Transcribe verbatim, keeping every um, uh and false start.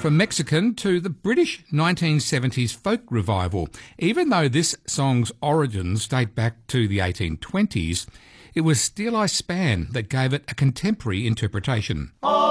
From Mexican to the British nineteen seventies folk revival. Even though this song's origins date back to the eighteen twenties, it was Steeleye Span that gave it a contemporary interpretation. Oh.